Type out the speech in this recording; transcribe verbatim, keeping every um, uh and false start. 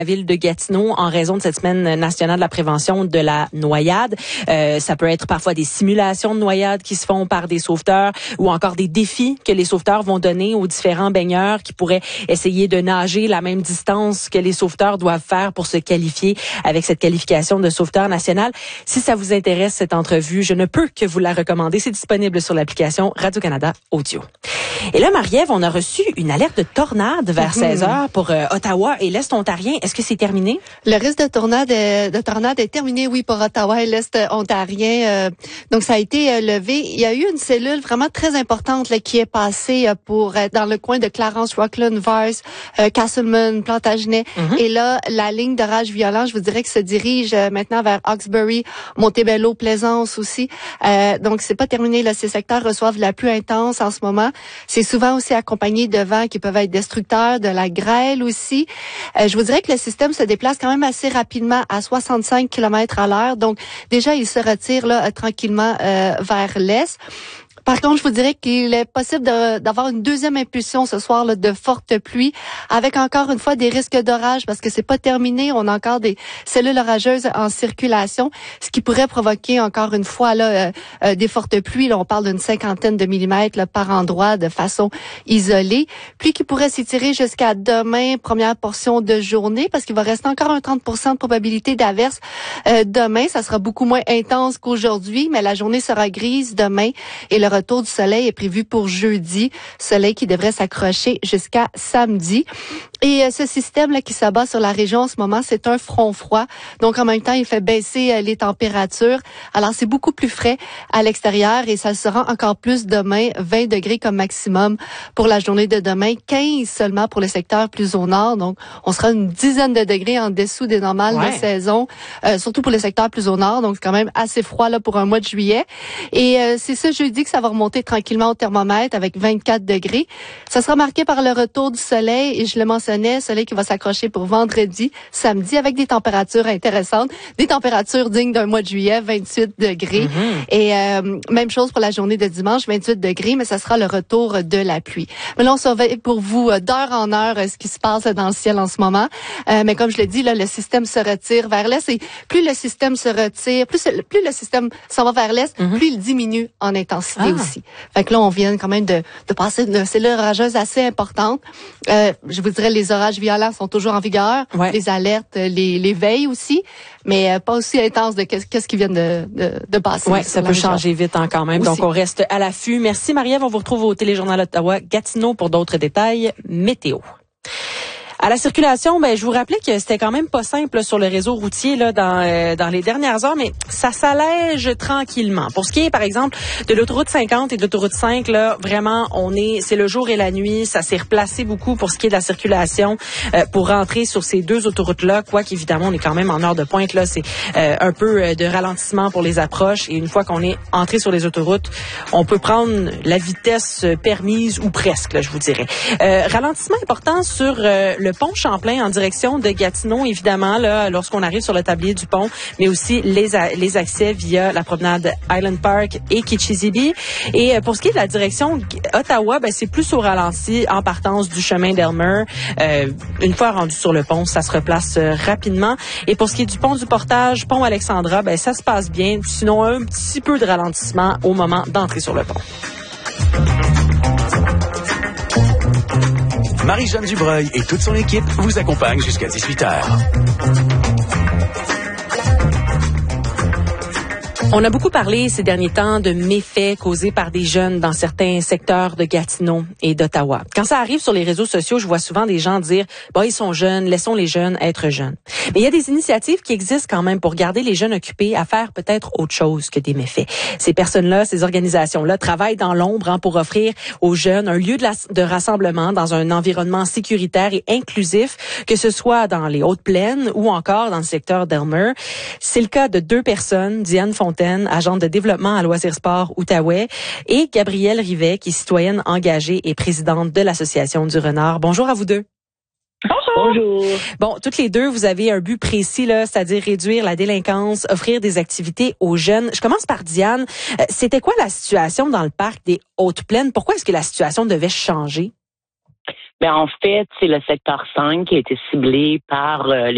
la ville de Gatineau en raison de cette semaine nationale de la prévention de la noyade. Euh, ça peut être parfois des simulations de noyade qui se font par des sauveteurs ou encore des défis que les sauveteurs vont donner aux différents baigneurs qui pourraient essayer de nager la même distance que les sauveteurs doivent faire pour se qualifier avec cette qualification de sauveteur national. Si ça vous intéresse, cette entrevue, je ne peux que vous la recommander. C'est disponible sur l'application Radio-Canada Audio. Et là, Marie-Ève, on a reçu une alerte de tornade vers mmh. seize heures pour euh, Ottawa et l'Est ontarien. Est-ce que c'est terminé? Le risque de tornade, de tornade est terminé, oui, pour Ottawa et l'Est ontarien. Euh, donc, ça a été euh, levé. Il y a eu une cellule vraiment très importante là, qui est passée euh, pour euh, dans le coin de Clarence, Rockland, Vars, euh, Castleman, Plantagenet. Mmh. Et là, la ligne d'orage violent, je vous dirais que se dirige euh, maintenant vers Hawkesbury, Montebello, Plaisance aussi. Euh, donc, c'est pas terminé. Là, ces secteurs reçoivent la pluie intense en ce moment. C'est souvent aussi accompagné de vents qui peuvent être destructeurs, de la grêle aussi. Euh, je vous dirais que le système se déplace quand même assez rapidement à soixante-cinq kilomètres à l'heure. Donc, déjà, il se retire là euh, tranquillement euh, vers l'est. Par contre, je vous dirais qu'il est possible de, d'avoir une deuxième impulsion ce soir là, de fortes pluies, avec encore une fois des risques d'orage parce que c'est pas terminé. On a encore des cellules orageuses en circulation, ce qui pourrait provoquer encore une fois là euh, euh, des fortes pluies. Là, on parle d'une cinquantaine de millimètres là, par endroit de façon isolée. Pluie qui pourrait s'étirer jusqu'à demain, première portion de journée, parce qu'il va rester encore un trente pour cent de probabilité d'averse euh, demain. Ça sera beaucoup moins intense qu'aujourd'hui, mais la journée sera grise demain et le retour du soleil est prévu pour jeudi. Soleil qui devrait s'accrocher jusqu'à samedi. Et euh, ce système-là qui s'abat sur la région en ce moment, c'est un front froid. Donc, en même temps, il fait baisser euh, les températures. Alors, c'est beaucoup plus frais à l'extérieur et ça sera encore plus demain, vingt degrés comme maximum pour la journée de demain, quinze seulement pour le secteur plus au nord. Donc, on sera une dizaine de degrés en dessous des normales ouais. de saison, euh, surtout pour le secteur plus au nord. Donc, c'est quand même assez froid là pour un mois de juillet. Et euh, c'est ce jeudi que ça va remonter tranquillement au thermomètre avec vingt-quatre degrés. Ça sera marqué par le retour du soleil et je le mentionnais, soleil qui va s'accrocher pour vendredi, samedi avec des températures intéressantes, des températures dignes d'un mois de juillet, vingt-huit degrés. Mm-hmm. Et euh, même chose pour la journée de dimanche, vingt-huit degrés, mais ça sera le retour de la pluie. Mais là, on surveille pour vous d'heure en heure ce qui se passe dans le ciel en ce moment. Euh, mais comme je l'ai dit, là, le système se retire vers l'est et plus le système se retire, plus, plus le système s'en va vers l'est, mm-hmm. plus il diminue en intensité. Ah. Aussi. Fait que là, on vient quand même de, de passer une cellule orageuse assez importante. Euh, je vous dirais, les orages violents sont toujours en vigueur. Ouais. Les alertes, les, les veilles aussi, mais euh, pas aussi intenses de qu'est-ce, qu'est-ce qui vient de, de, de passer. Oui, ça peut région. Changer vite hein, quand même. Aussi. Donc, on reste à l'affût. Merci, Marie-Ève. On vous retrouve au Téléjournal Ottawa Gatineau pour d'autres détails météo. À la circulation, ben je vous rappelais que c'était quand même pas simple sur le réseau routier là dans euh, dans les dernières heures, mais ça s'allège tranquillement. Pour ce qui est par exemple de l'autoroute cinquante et de l'autoroute cinq là, vraiment on est c'est le jour et la nuit, ça s'est replacé beaucoup pour ce qui est de la circulation euh, pour rentrer sur ces deux autoroutes là, quoi qu'évidemment on est quand même en heure de pointe là, c'est euh, un peu de ralentissement pour les approches et une fois qu'on est entré sur les autoroutes, on peut prendre la vitesse permise ou presque là, je vous dirais. Euh, ralentissement important sur euh, le Le pont Champlain en direction de Gatineau, évidemment, là, lorsqu'on arrive sur le tablier du pont, mais aussi les, a- les accès via la promenade Island Park et Kitchissippi. Et pour ce qui est de la direction Ottawa, ben, c'est plus au ralenti en partance du chemin d'Elmer. Euh, une fois rendu sur le pont, ça se replace euh, rapidement. Et pour ce qui est du pont du Portage, pont Alexandra, ben, ça se passe bien. Sinon, un petit peu de ralentissement au moment d'entrer sur le pont. Marie-Jeanne Dubreuil et toute son équipe vous accompagnent jusqu'à dix-huit heures. On a beaucoup parlé ces derniers temps de méfaits causés par des jeunes dans certains secteurs de Gatineau et d'Ottawa. Quand ça arrive sur les réseaux sociaux, je vois souvent des gens dire « Bah, ils sont jeunes, laissons les jeunes être jeunes ». Mais il y a des initiatives qui existent quand même pour garder les jeunes occupés à faire peut-être autre chose que des méfaits. Ces personnes-là, ces organisations-là travaillent dans l'ombre hein, pour offrir aux jeunes un lieu de, la, de rassemblement dans un environnement sécuritaire et inclusif, que ce soit dans les Hautes-Plaines ou encore dans le secteur d'Elmer. C'est le cas de deux personnes, Diane Fontaine, agente de développement à Loisirs Sport Outaouais, et Gabrielle Rivet, qui est citoyenne engagée et présidente de l'Association du Renard. Bonjour à vous deux. Bonjour. Bonjour. Bon, toutes les deux, vous avez un but précis, là, c'est-à-dire réduire la délinquance, offrir des activités aux jeunes. Je commence par Diane. Euh, c'était quoi la situation dans le parc des Hautes-Plaines? Pourquoi est-ce que la situation devait changer? Ben, en fait, c'est le secteur cinq qui a été ciblé par euh, les